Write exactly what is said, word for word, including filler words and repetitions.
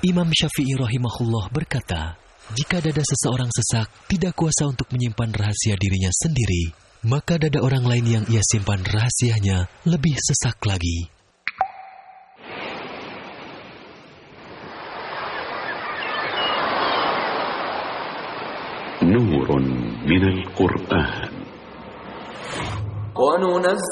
Imam Syafi'i rahimahullah berkata, jika dada seseorang sesak, tidak kuasa untuk menyimpan rahasia dirinya sendiri, maka dada orang lain yang ia simpan rahasianya lebih sesak lagi. Nurun minal Qur'an. وَنُنَزِّلُ